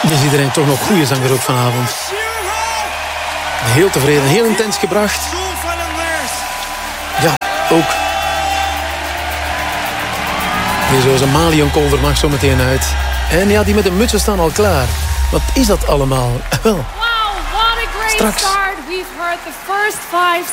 Is iedereen toch nog goede zanger ook vanavond. Heel tevreden, heel intens gebracht. Ja, ook. Deze Maliënkolder mag zo meteen uit. En ja, die met de mutsen staan al klaar. Wat is dat allemaal? Wel, wow, what a great straks. Start. We've heard the first 5